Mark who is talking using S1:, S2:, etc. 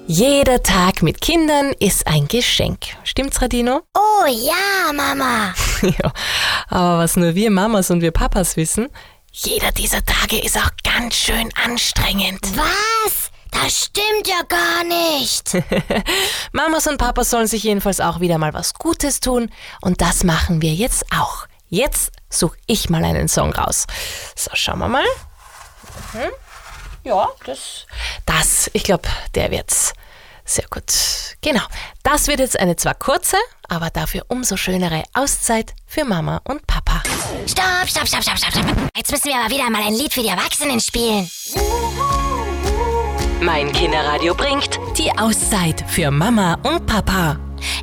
S1: Jeder Tag mit Kindern ist ein Geschenk. Stimmt's, Radino?
S2: Oh ja, Mama.
S1: Ja, aber was nur wir Mamas und wir Papas wissen, jeder dieser Tage ist auch ganz schön anstrengend.
S2: Was? Das stimmt ja gar nicht.
S1: Mamas und Papas sollen sich jedenfalls auch wieder mal was Gutes tun und das machen wir jetzt auch. Jetzt suche ich mal einen Song raus. So, schauen wir mal. Ja, das, ich glaube, der wird's. Sehr gut. Genau, das wird jetzt eine zwar kurze, aber dafür umso schönere Auszeit für Mama und Papa.
S2: Stopp. Jetzt müssen wir aber wieder mal ein Lied für die Erwachsenen spielen.
S1: Mein Kinderradio bringt die Auszeit für Mama und Papa.